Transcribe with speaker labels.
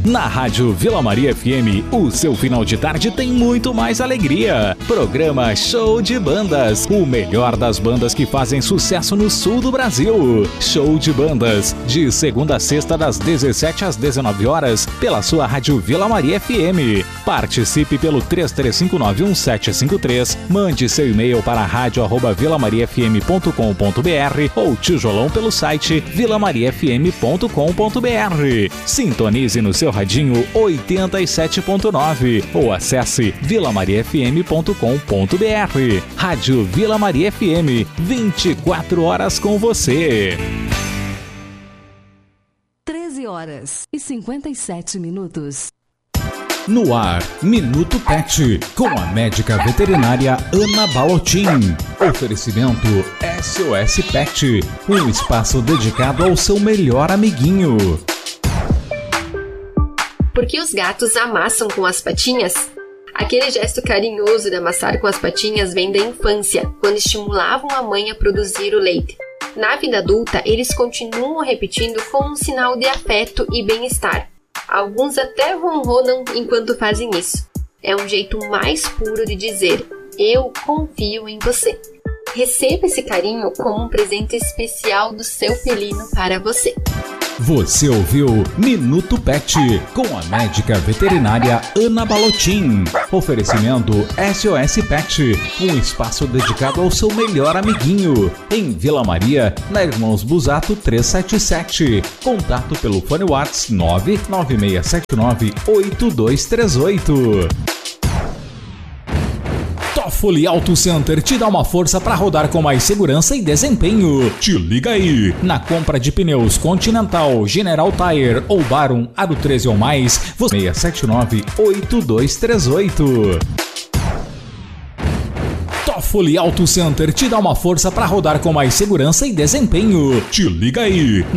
Speaker 1: Na Rádio Vila Maria FM, o seu final de tarde tem muito mais alegria. Programa Show de Bandas, o melhor das bandas que fazem sucesso no sul do Brasil. Show de Bandas, de segunda a sexta das 17 às 19 horas, pela sua Rádio Vila Maria FM. Participe pelo 33591753, mande seu e-mail para radio@vilamariafm.com.br ou tijolão pelo site vilamariafm.com.br. Sintonize no seu radinho 87.9 ou acesse vilamariafm.com.br. Rádio Vila Maria FM, 24 horas com você.
Speaker 2: 13h57.
Speaker 1: No ar, Minuto Pet, com a médica veterinária Ana Balotin. Oferecimento SOS Pet, um espaço dedicado ao seu melhor amiguinho.
Speaker 3: Por que os gatos amassam com as patinhas? Aquele gesto carinhoso de amassar com as patinhas vem da infância, quando estimulavam a mãe a produzir o leite. Na vida adulta, eles continuam repetindo como um sinal de afeto e bem-estar. Alguns até ronronam enquanto fazem isso. É um jeito mais puro de dizer: eu confio em você. Receba esse carinho como um presente especial do seu felino para você.
Speaker 1: Você ouviu Minuto Pet, com a médica veterinária Ana Balotin. Oferecimento SOS Pet, um espaço dedicado ao seu melhor amiguinho. Em Vila Maria, na Irmãos Busato 377. Contato pelo fone WhatsApp 996798238. Toffoli Auto Center te dá uma força para rodar com mais segurança e desempenho. Te liga aí! Na compra de pneus Continental, General Tire ou Barum Aro 13 ou mais, você 6798238. Toffoli Auto Center te dá uma força para rodar com mais segurança e desempenho. Te liga aí!